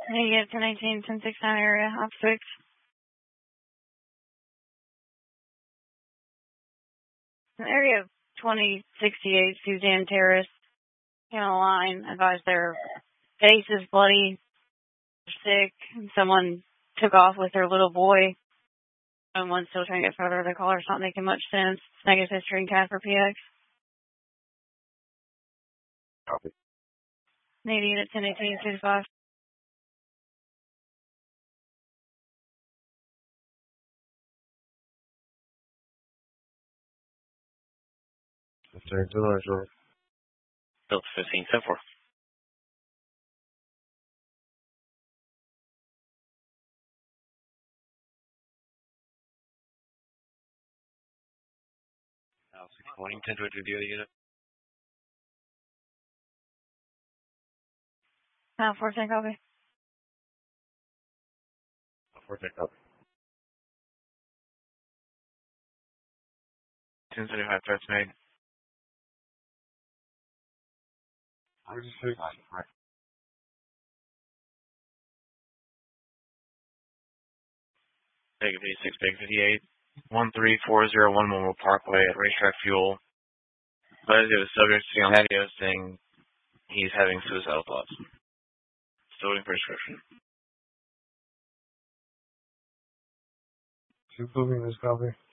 Negative 1018, 1069 area, op 6. Area 2068, Suzanne Terrace, Channel Line, advised their face is bloody, sick. Someone took off with their little boy. Someone's still trying to get further. The caller's not making much sense. Negative history and CAD for PX. Copy. Navy unit 1018, 25. Delta 15, 10-4. Now, 620, 10 to the other unit. Now, 410 copy. 410 copy. 1075 threats made. Where's the 6? Right. Big 56, Big 58. 13401 Memorial Parkway at Racetrack Fuel. But it was subject to on patio saying he's having suicidal thoughts. Still waiting for prescription. 2 moving this copy.